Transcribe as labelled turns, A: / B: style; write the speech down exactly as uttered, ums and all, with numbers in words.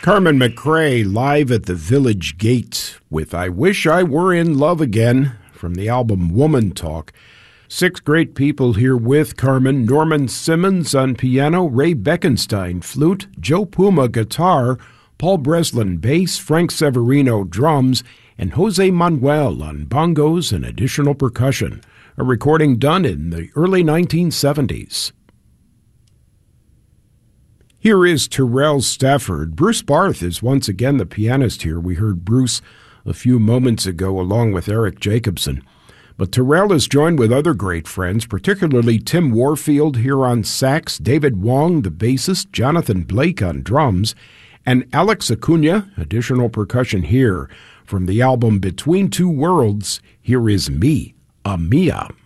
A: Carmen McRae live at the Village Gate with I Wish I Were in Love Again from the album Woman Talk. Six great people here with Carmen: Norman Simmons on piano, Ray Beckenstein flute, Joe Puma guitar, Paul Breslin bass, Frank Severino drums, and Jose Manuel on bongos and additional percussion. A recording done in the early nineteen seventies. Here is Terrell Stafford. Bruce Barth is once again the pianist here. We heard Bruce a few moments ago along with Eric Jacobson. But Terrell is joined with other great friends, particularly Tim Warfield here on sax, David Wong, the bassist, Jonathan Blake on drums, and Alex Acuna, additional percussion here. From the album Between Two Worlds, here is Me, a Mia.